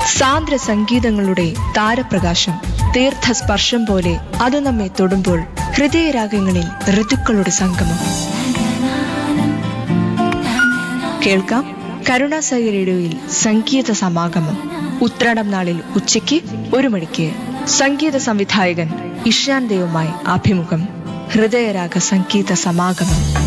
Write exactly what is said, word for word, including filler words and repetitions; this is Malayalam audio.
സാന്ദ്ര സംഗീതങ്ങളുടെ താരപ്രകാശം, തീർത്ഥസ്പർശം പോലെ അത് നമ്മെ തൊടുമ്പോൾ ഹൃദയരാഗങ്ങളിൽ ഋതുക്കളുടെ സംഗമം. കേൾക്കാം കരുണാസായി റേഡിയോയിൽ സംഗീത സമാഗമം. ഉത്രാടം നാളിൽ ഉച്ചയ്ക്ക് ഒരു മണിക്ക് സംഗീത സംവിധായകൻ ഇഷാൻ ദേവുമായി അഭിമുഖം. ഹൃദയരാഗ സംഗീത സമാഗമം.